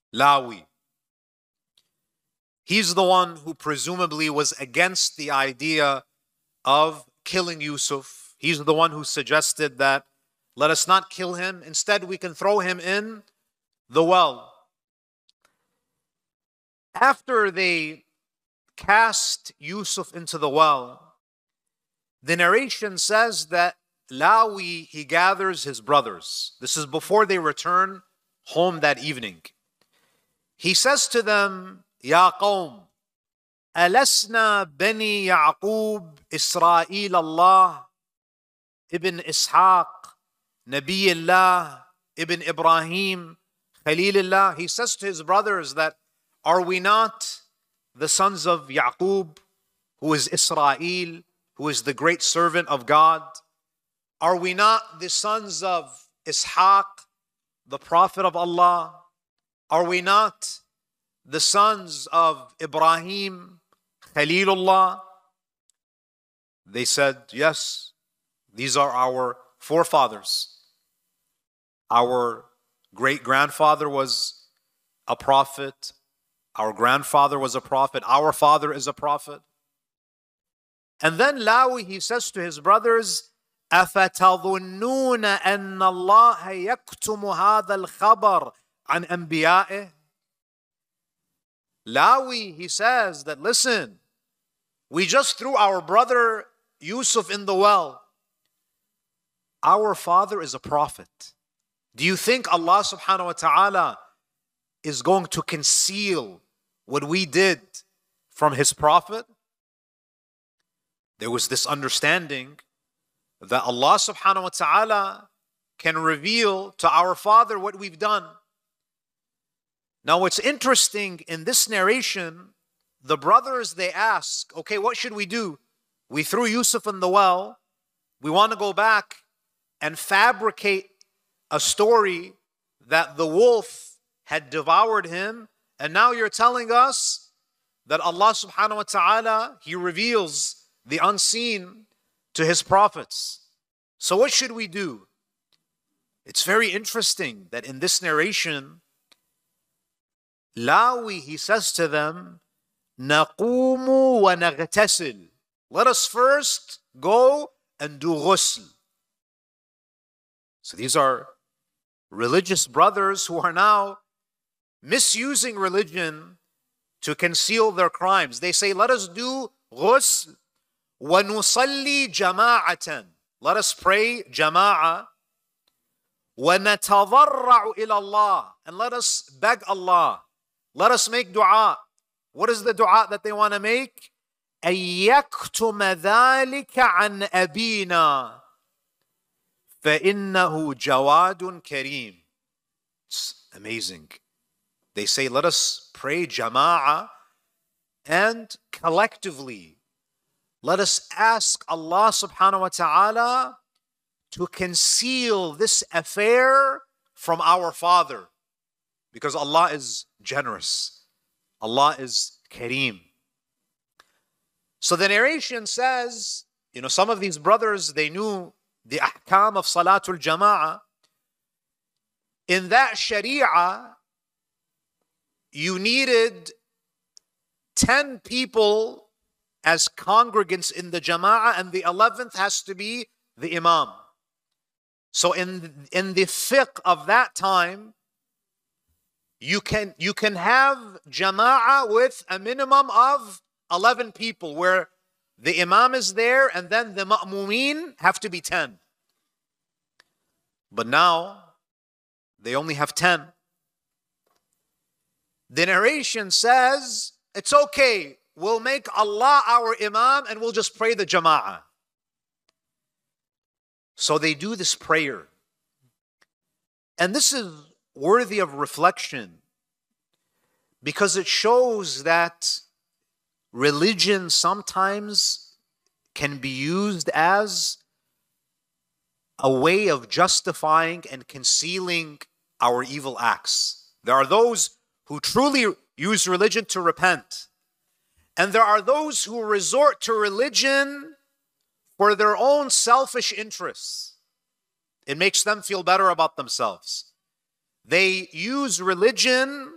Lawi. He's the one who presumably was against the idea of killing Yusuf. He's the one who suggested that let us not kill him. Instead, we can throw him in the well. After they cast Yusuf into the well, the narration says that Lawi, he gathers his brothers. This is before they return home that evening. He says to them, Ya qawm, alasna bani Yaqub Israel Allah ibn Ishaq Nabiyullah ibn Ibrahim Khalilullah. He says to his brothers that, are we not the sons of Yaqub, who is Israel, who is the great servant of God? Are we not the sons of Ishaq, the prophet of Allah? Are we not the sons of Ibrahim, Khalilullah? They said, yes, these are our forefathers. Our great-grandfather was a prophet. Our grandfather was a prophet. Our father is a prophet. And then Lawi, he says to his brothers, أَفَتَظُنُّونَ أَنَّ اللَّهَ يَكْتُمُ هَذَا الْخَبَرَ عَنْ أَنْبِيَائِهِ. Lawi, he says that, listen, we just threw our brother Yusuf in the well. Our father is a prophet. Do you think Allah subhanahu wa ta'ala is going to conceal what we did from his prophet? There was this understanding that Allah subhanahu wa ta'ala can reveal to our father what we've done. Now what's interesting in this narration, the brothers, they ask, okay, what should we do? We threw Yusuf in the well. We want to go back and fabricate a story that the wolf had devoured him. And now you're telling us that Allah subhanahu wa ta'ala, he reveals the unseen to his prophets. So what should we do? It's very interesting that in this narration, Lawi, he says to them, نَقُومُ وَنَغْتَسِلْ. Let us first go and do ghusl. So these are religious brothers who are now misusing religion to conceal their crimes. They say, let us do ghusl وَنُصَلِّي جَمَاعَةً. Let us pray jama'ah. وَنَتَضَرَّعُ إِلَى اللَّهِ. And let us beg Allah. Let us make dua. What is the dua that they want to make? أَن يَكْتُمَ ذَلِكَ عَنْ أَبِينَا فَإِنَّهُ جَوَادٌ كَرِيمٌ. It's amazing. They say, let us pray jama'ah and collectively let us ask Allah subhanahu wa ta'ala to conceal this affair from our father, because Allah is generous. Allah is Kareem. So the narration says, some of these brothers, they knew the ahkam of Salatul Jama'ah. In that Sharia, you needed 10 people as congregants in the Jama'ah, and the 11th has to be the Imam. So in the fiqh of that time, you can have Jama'ah with a minimum of 11 people, where the Imam is there and then the Ma'mumeen have to be 10. But now, they only have 10. The narration says, it's okay, we'll make Allah our Imam and we'll just pray the Jama'ah. So they do this prayer. And this is worthy of reflection, because it shows that religion sometimes can be used as a way of justifying and concealing our evil acts. There are those who truly use religion to repent, and there are those who resort to religion for their own selfish interests. It makes them feel better about themselves. They use religion